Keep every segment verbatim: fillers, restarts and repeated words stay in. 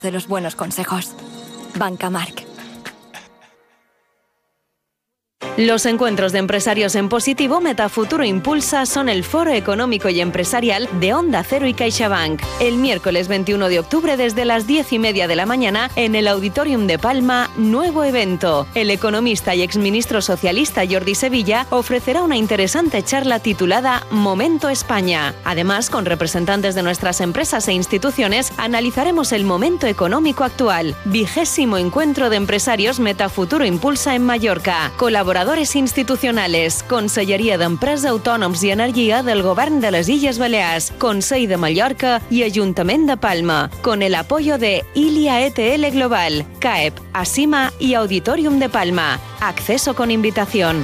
De los buenos consejos. Bancamark. Los encuentros de empresarios en positivo Metafuturo Impulsa son el foro económico y empresarial de Onda Cero y CaixaBank. El miércoles veintiuno de octubre desde las diez y media de la mañana en el Auditorium de Palma, nuevo evento. El economista y exministro socialista Jordi Sevilla ofrecerá una interesante charla titulada Momento España. Además, con representantes de nuestras empresas e instituciones, analizaremos el momento económico actual. Vigésimo encuentro de empresarios Metafuturo Impulsa en Mallorca. Colaboradores institucionales, Conselleria d'Empresa, Autònoms i Energia del Govern de les Illes Balears, Consell de Mallorca y Ayuntament de Palma, con el apoyo de Ilia E T L Global, C A E P, Asima y Auditorium de Palma. Acceso con invitación.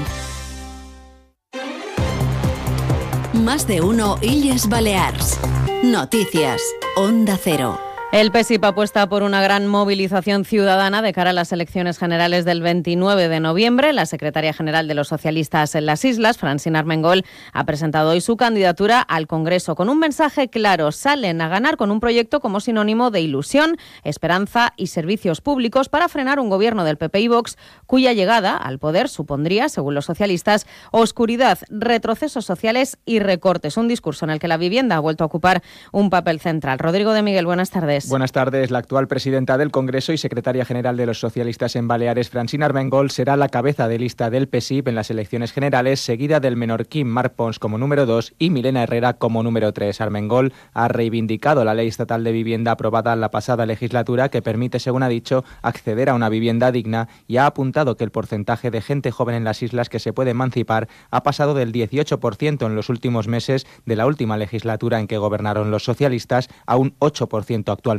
Más de uno Illes Balears. Noticias. Onda Cero. El P S I P apuesta por una gran movilización ciudadana de cara a las elecciones generales del veintinueve de noviembre. La secretaria general de los socialistas en las islas, Francina Armengol, ha presentado hoy su candidatura al Congreso con un mensaje claro. Salen a ganar con un proyecto como sinónimo de ilusión, esperanza y servicios públicos para frenar un gobierno del P P y Vox cuya llegada al poder supondría, según los socialistas, oscuridad, retrocesos sociales y recortes. Un discurso en el que la vivienda ha vuelto a ocupar un papel central. Rodrigo de Miguel, buenas tardes. Buenas tardes. La actual presidenta del Congreso y secretaria general de los socialistas en Baleares, Francina Armengol, será la cabeza de lista del P S I P en las elecciones generales, seguida del menorquín Marc Pons como número dos y Milena Herrera como número tres. Armengol ha reivindicado la ley estatal de vivienda aprobada en la pasada legislatura que permite, según ha dicho, acceder a una vivienda digna y ha apuntado que el porcentaje de gente joven en las islas que se puede emancipar ha pasado del dieciocho por ciento en los últimos meses de la última legislatura en que governaron los socialistas a un ocho por ciento actualmente.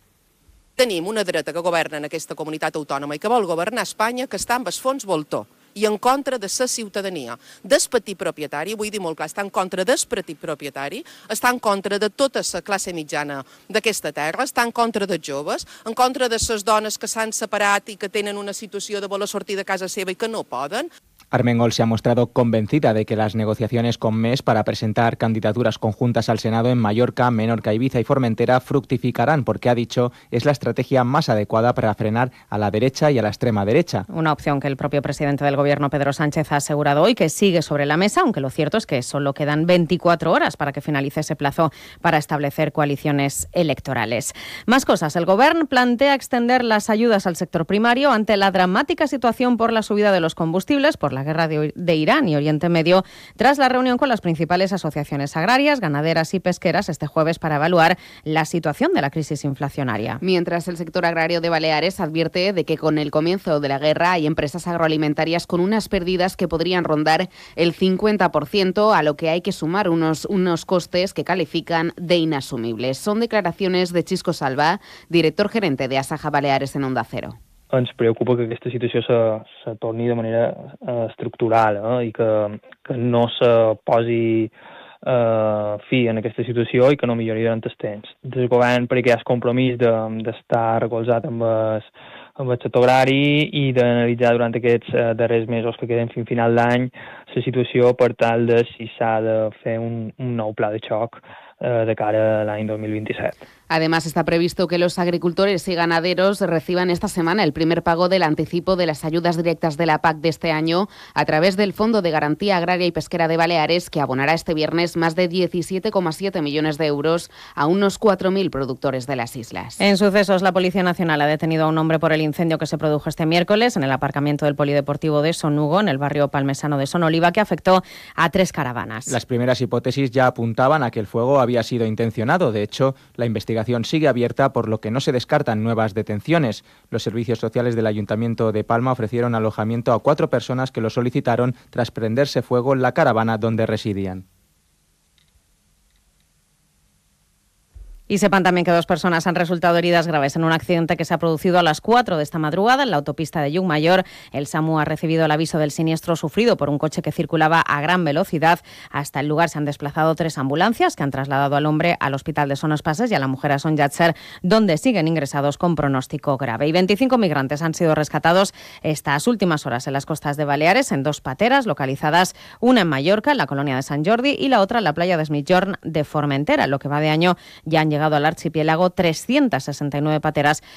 Tenim una dreta que governa en aquesta comunitat autònoma i que vol governar Espanya, que està amb el fons voltor i en contra de la ciutadania, del petit propietari, vull dir molt clar, està en contra del petit propietari, està en contra de tota la classe mitjana d'aquesta terra, està en contra dels joves, en contra de les dones que s'han separat i que tenen una situació de voler sortir de casa seva i que no poden. Armengol se ha mostrado convencida de que las negociaciones con M E S para presentar candidaturas conjuntas al Senado en Mallorca, Menorca, Ibiza y Formentera fructificarán porque, ha dicho, es la estrategia más adecuada para frenar a la derecha y a la extrema derecha. Una opción que el propio presidente del Gobierno, Pedro Sánchez, ha asegurado hoy que sigue sobre la mesa, aunque lo cierto es que solo quedan veinticuatro horas para que finalice ese plazo para establecer coaliciones electorales. Más cosas. El Gobierno plantea extender las ayudas al sector primario ante la dramática situación por la subida de los combustibles, por la guerra de, de Irán y Oriente Medio, tras la reunión con las principales asociaciones agrarias, ganaderas y pesqueras este jueves para evaluar la situación de la crisis inflacionaria. Mientras el sector agrario de Baleares advierte de que con el comienzo de la guerra hay empresas agroalimentarias con unas pérdidas que podrían rondar el cincuenta por ciento, a lo que hay que sumar unos, unos costes que califican de inasumibles. Son declaraciones de Xisco Salvà, director gerente de Asaja Baleares en Onda Cero. Ens preocupa que aquesta situació se, se torni de manera eh, estructural eh, i que, que no se posi eh, fi en aquesta situació i que no millori durant el temps. El govern, perquè hi ha el compromís de, d'estar recolzat amb el, amb el sector agrari i d'analitzar durant aquests eh, darrers mesos que queden fins final d'any la situació per tal de si s'ha de fer un, un nou pla de xoc eh, de cara a l'any dos mil vint-i-set. Además, está previsto que los agricultores y ganaderos reciban esta semana el primer pago del anticipo de las ayudas directas de la P A C de este año a través del Fondo de Garantía Agraria y Pesquera de Baleares, que abonará este viernes más de diecisiete coma siete millones de euros a unos cuatro mil productores de las islas. En sucesos, la Policía Nacional ha detenido a un hombre por el incendio que se produjo este miércoles en el aparcamiento del Polideportivo de Sonugo, en el barrio palmesano de Sonoliva, que afectó a tres caravanas. Las primeras hipótesis ya apuntaban a que el fuego había sido intencionado. De hecho, la investigación sigue abierta, por lo que no se descartan nuevas detenciones. Los servicios sociales del Ayuntamiento de Palma ofrecieron alojamiento a cuatro personas que lo solicitaron tras prenderse fuego en la caravana donde residían. Y sepan también que dos personas han resultado heridas graves en un accidente que se ha producido a las cuatro de esta madrugada en la autopista de Llucmayor. El SAMU ha recibido el aviso del siniestro sufrido por un coche que circulaba a gran velocidad. Hasta el lugar se han desplazado tres ambulancias que han trasladado al hombre al hospital de Son Espases y a la mujer a Son Llàtzer, donde siguen ingresados con pronóstico grave. Y veinticinco migrantes han sido rescatados estas últimas horas en las costas de Baleares en dos pateras localizadas, una en Mallorca, en la colonia de Sant Jordi, y la otra en la playa de Es Migjorn de Formentera. Lo que va de año ya han llegado llegado al archipiélago trescientas sesenta y nueve pateras